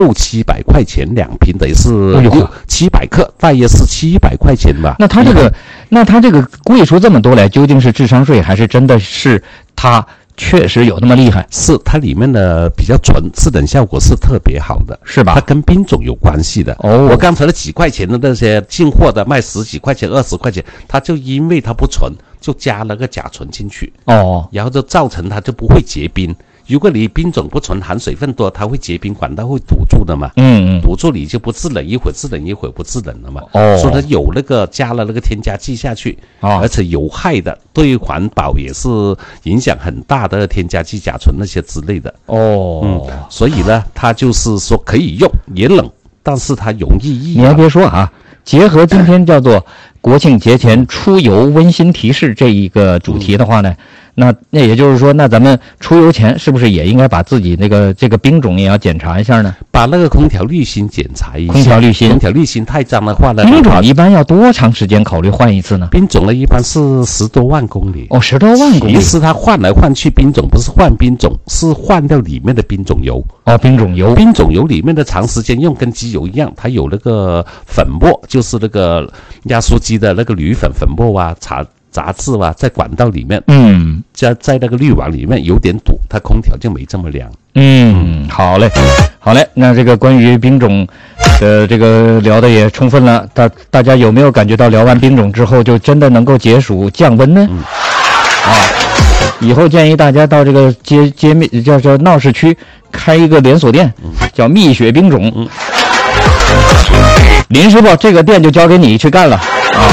600-700块钱2瓶，得是700克，大约是700块钱吧。 那它这个贵出这么多来，究竟是智商税还是真的是它确实有那么厉害？ 是它里面的比较纯，制冷效果是特别好的， 是吧？ 它跟冰种有关系的。我刚才的几块钱的那些进货的卖10几块钱、20块钱，它就因为它不纯，就加了个甲醇进去，然后就造成它就不会结冰。如果你冰种不纯，含水分多，它会结冰，管道会堵住的嘛。堵住你就不制冷，一会儿制冷，一会儿不制冷了嘛。所以它有那个加了那个添加剂下去，而且有害的，对于环保也是影响很大的添加剂、甲醇那些之类的。所以呢，它就是说可以用，也冷，但是它容易易。 你还别说啊，结合今天叫做国庆节前出游温馨提示这一个主题的话呢。那也就是说，那咱们出游前是不是也应该把自己这个冰种也要检查一下呢？ 把那个空调滤芯检查一下。 空调滤芯太脏的话呢， 冰种一般要多长时间考虑换一次呢？ 冰种呢一般是10多万公里。 10多万公里。 其实它换来换去冰种不是换冰种，是换掉里面的冰种油。 冰种油。 冰种油里面的长时间用跟机油一样，它有那个粉末，就是那个压缩机的那个铝粉末啊，杂质啊，在管道里面，在那个滤网里面有点堵，它空调就没这么凉。 好嘞，那这个关于冰种的这个聊的也充分了，大家有没有感觉到聊完冰种之后就真的能够解暑降温呢？以后建议大家到这个叫闹市区开一个连锁店，叫蜜雪冰种。林师傅，这个店就交给你去干了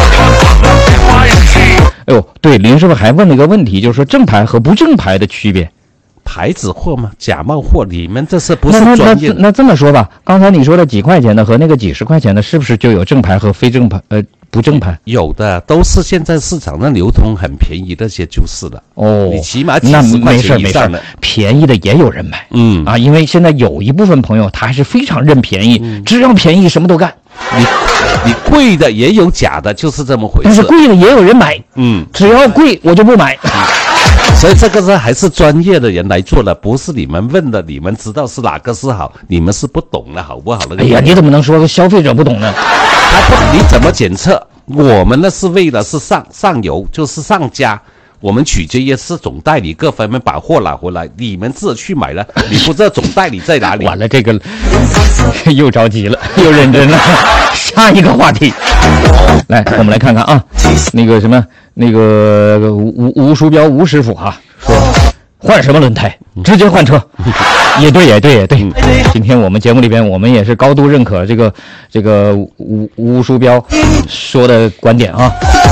对，林师傅还问了一个问题，就是说正牌和不正牌的区别。 牌子货嘛，假冒货，你们这是不是专业的？ 那这么说吧，刚才你说的几块钱的和那个几十块钱的，是不是就有正牌和非正牌？不正牌有的，都是现在市场上流通很便宜那些就是了。你起码几十块钱以上的， 便宜的也有人买。因为现在有一部分朋友他还是非常认便宜，只要便宜什么都干。 你贵的也有假的，就是这么回事。 但是贵的也有人买，只要贵我就不买。 所以这个是还是专业的人来做的，不是你们问的，你们知道是哪个是好，你们是不懂的好不好？ 你怎么能说消费者不懂呢？ 你怎么检测？我们呢是为了是上游，就是上家。我们取决于是总代理各方面把货拿回来，你们自己去买了，你不知道总代理在哪里。 完了，这个又着急了，又认真了。下一个话题，来，我们来看看啊，那个吴书标吴师傅说换什么轮胎，直接换车。也对。今天我们节目里边，我们也是高度认可这个吴书标说的观点啊。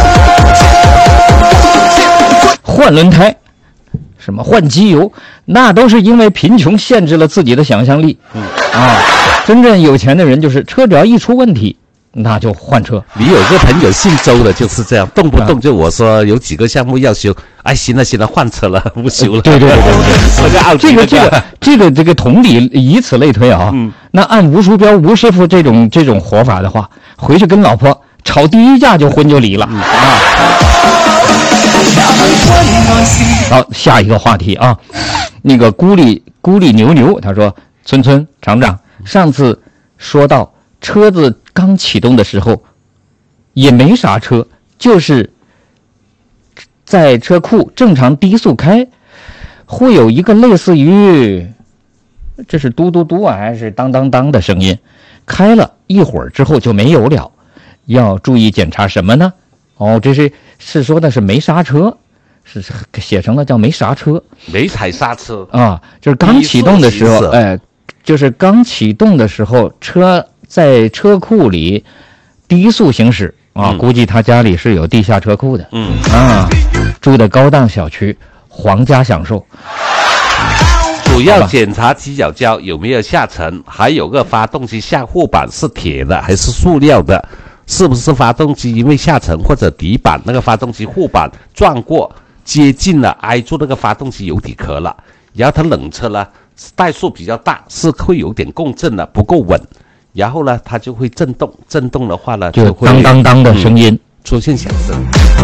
换轮胎，什么换机油，那都是因为贫穷限制了自己的想象力。真正有钱的人就是车只要一出问题，那就换车。 你有个朋友姓周的，就是这样，动不动就我说有几个项目要修，行了，换车了，不修了。 对，这个同理，以此类推啊。那按吴书标吴师傅这种活法的话，回去跟老婆吵第一架就婚就离了。好，下一个话题啊，那个孤立牛他说，村厂长上次说到车子刚启动的时候也没刹车，就是在车库正常低速开，会有一个类似于这是嘟嘟嘟还是当当当的声音，开了一会儿之后就没有了，要注意检查什么呢？这是说的是没刹车，是写成了叫没刹车， 没踩刹车就是刚启动的时候，就是刚启动的时候，车在车库里低速行驶估计他家里是有地下车库的，住的高档小区，皇家享受。 主要检查机脚胶有没有下沉，还有个发动机下护板是铁的还是塑料的，是不是发动机因为下沉或者底板那个发动机护板撞过接近了，挨住那个发动机油底壳了，然后它冷车呢怠速比较大，是会有点共振的，不够稳，然后呢它就会震动的话呢就会当当当的声音出现响声。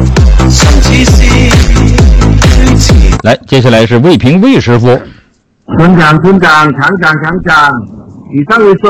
来，接下来是魏平魏师傅。 村长，厂长，以上为说